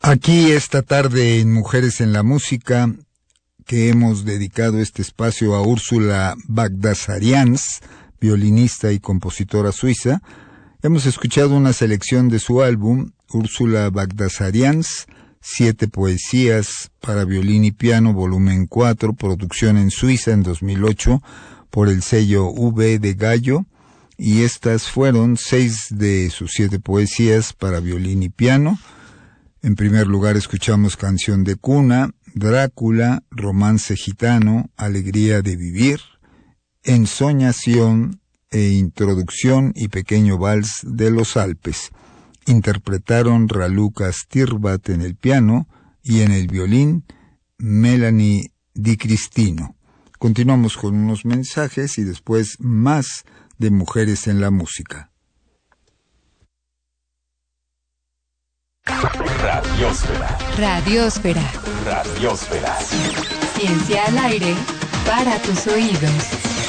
Aquí esta tarde en Mujeres en la Música, que hemos dedicado este espacio a Úrsula Bagdasarians, violinista y compositora suiza, hemos escuchado una selección de su álbum, Úrsula Bagdasarians, 7 poesías para violín y piano, volumen 4, producción en Suiza en 2008, por el sello V de Gallo, y estas fueron 6 de sus 7 poesías para violín y piano. En primer lugar escuchamos Canción de Cuna, Drácula, Romance Gitano, Alegría de Vivir, Ensoñación e Introducción y Pequeño Vals de los Alpes. Interpretaron Raluca Stirbat en el piano y en el violín Melanie Di Cristino. Continuamos con unos mensajes y después más de Mujeres en la Música. Radiósfera. Radiósfera. Radiósfera. Ciencia al aire para tus oídos.